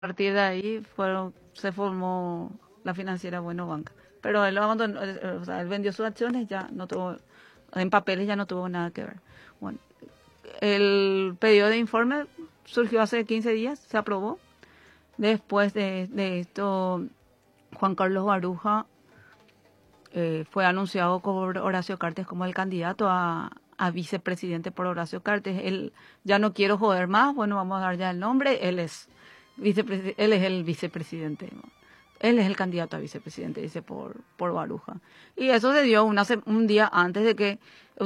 partir de ahí se formó la financiera Bueno Banca. Pero él abandonó, o sea, él vendió sus acciones, ya no tuvo, en papeles ya no tuvo nada que ver. Bueno, el pedido de informe surgió hace 15 días, se aprobó. Después de esto, Juan Carlos Baruja fue anunciado por Horacio Cartes como el candidato a vicepresidente por Horacio Cartes. Él ya no quiero joder más, bueno, vamos a dar ya el nombre, él es el vicepresidente, ¿no? Él es el candidato a vicepresidente, dice por Baruja. Y eso se dio un día antes de que,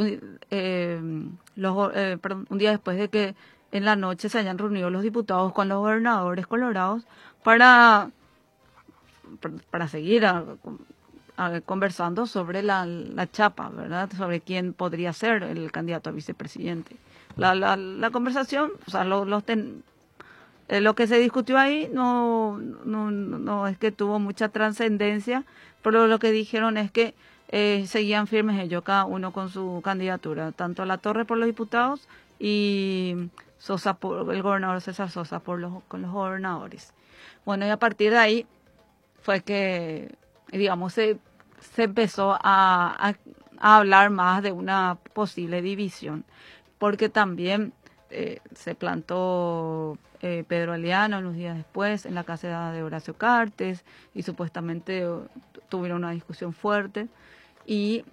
perdón, un día después de que en la noche se hayan reunido los diputados con los gobernadores colorados para, para seguir conversando sobre la chapa, ¿verdad? Sobre quién podría ser el candidato a vicepresidente. La conversación, o sea, lo que se discutió ahí no es que tuvo mucha trascendencia, pero lo que dijeron es que seguían firmes ellos, cada uno con su candidatura, tanto a La Torre por los diputados y el gobernador César Sosa con los gobernadores. Bueno, y a partir de ahí fue que, digamos, se empezó a hablar más de una posible división, porque también se plantó Pedro Aliano unos días después en la casa de Horacio Cartes y supuestamente tuvieron una discusión fuerte y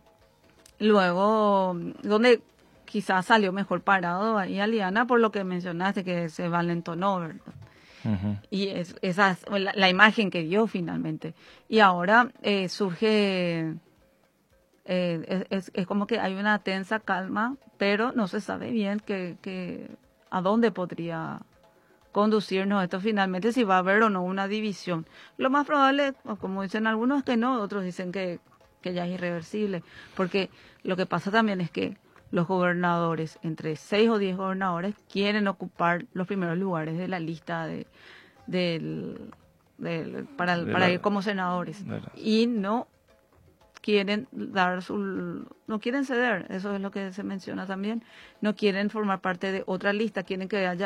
luego donde quizás salió mejor parado ahí Aliana por lo que mencionaste que se valentonó, ¿verdad? Ujú. Y esa es la imagen que dio finalmente. Y ahora surge, es como que hay una tensa calma, pero no se sabe bien a dónde podría conducirnos esto finalmente, si va a haber o no una división. Lo más probable, o como dicen algunos, es que no, otros dicen que ya es irreversible, porque lo que pasa también es que los gobernadores, entre 6 o 10 gobernadores, quieren ocupar los primeros lugares de la lista para ir como senadores De las- y no quieren no quieren ceder, eso es lo que se menciona también, no quieren formar parte de otra lista, quieren que haya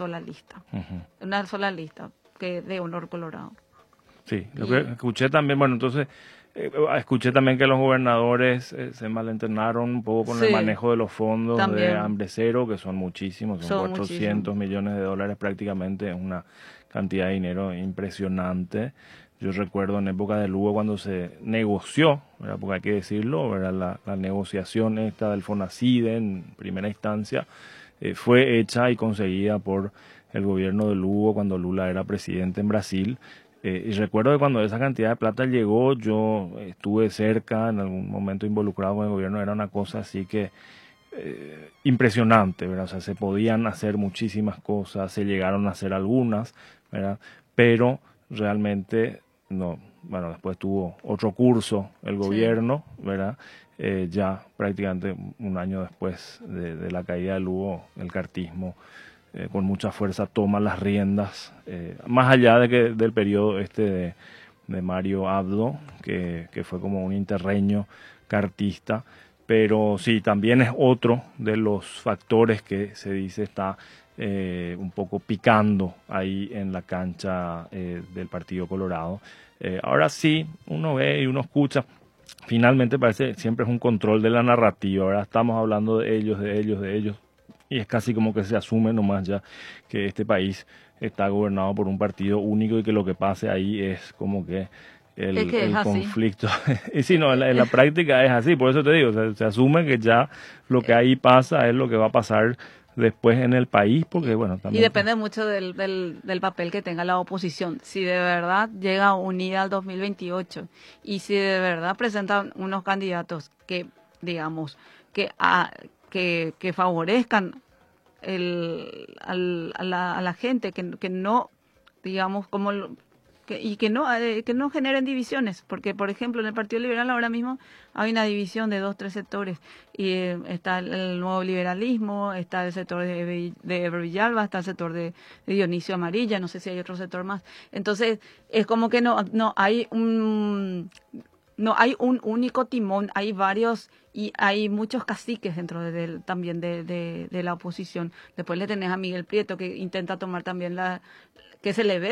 Ujú. una sola lista que de honor colorado. Sí, lo que Y escuché también, bueno, entonces escuché también que los gobernadores se malentenaron un poco con el sí, manejo de los fondos de también Hambre Cero, que son muchísimos, son son muchísimos. 400 millones de dólares prácticamente, es una cantidad de dinero impresionante. Yo recuerdo en época de Lugo cuando se negoció, ¿verdad? Porque hay que decirlo, ¿verdad? La negociación esta del Fonacide en primera instancia fue hecha y conseguida por el gobierno de Lugo cuando Lula era presidente en Brasil. Y recuerdo que cuando esa cantidad de plata llegó, yo estuve cerca, en algún momento involucrado con el gobierno, era una cosa así que impresionante, ¿verdad? O sea, se podían hacer muchísimas cosas, se llegaron a hacer algunas, ¿verdad? Pero realmente no. Bueno, después tuvo otro curso el Sí. gobierno, ¿verdad? Ya prácticamente un año después de la caída de Lugo, el cartismo con mucha fuerza toma las riendas, más allá del periodo de Mario Abdo, que fue como un interreño cartista, pero sí, también es otro de los factores que se dice está un poco picando ahí en la cancha del Partido Colorado. Ahora sí, uno ve y uno escucha, finalmente parece siempre es un control de la narrativa, ahora estamos hablando de ellos, de ellos, de ellos, y es casi como que se asume nomás ya que este país está gobernado por un partido único y que lo que pase ahí es como que Es que es el así. conflicto. Y sí, no, en la práctica es así, por eso te digo, se asume que ya lo que ahí pasa es lo que va a pasar después en el país, porque bueno, Y también... depende mucho del papel que tenga la oposición. Si de verdad llega unida al 2028 y si de verdad presentan unos candidatos que, digamos, que, que favorezcan a la gente, que no, digamos, y que no generen divisiones, porque por ejemplo en el Partido Liberal ahora mismo hay una división de dos, tres sectores, y está el nuevo liberalismo, está el sector de Eber Villalba, está el sector de Dionisio Amarilla, no sé si hay otro sector más. Entonces es como que no hay un único timón, hay varios y hay muchos caciques dentro también de la oposición. Después le tenés a Miguel Prieto que intenta tomar también que se le ve